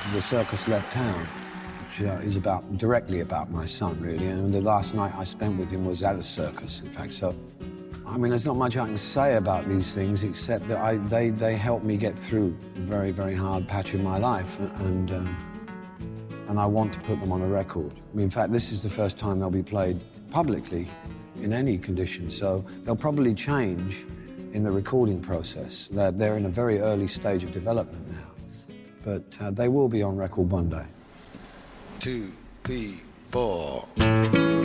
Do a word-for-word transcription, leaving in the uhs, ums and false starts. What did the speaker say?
The Circus Left Town, which uh, is about directly about my son, really. And the last night I spent with him was at a circus, in fact. So, I mean, there's not much I can say about these things except that I, they, they helped me get through a very, very hard patch in my life. And, uh, and I want to put them on a record. I mean, in fact, this is the first time they'll be played publicly in any condition. So they'll probably change in the recording process. They're, they're in a very early stage of development now. But uh, they will be on record one day. Two, three, four.